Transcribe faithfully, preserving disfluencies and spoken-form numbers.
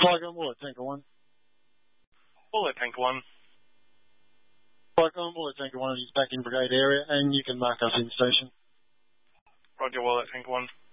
Flight on board, Tanker one. Bullet, Tanker one. Flight on board, Tanker one, he's back in brigade area, and you can mark us in station. Roger, Bullet, Tanker one.